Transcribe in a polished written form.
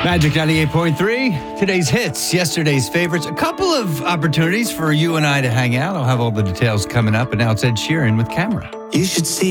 Magic 98.3, today's hits, yesterday's favorites, a couple of opportunities for you and I to hang out. I'll have all the details coming up, and now it's Ed Sheeran with Camera. You should see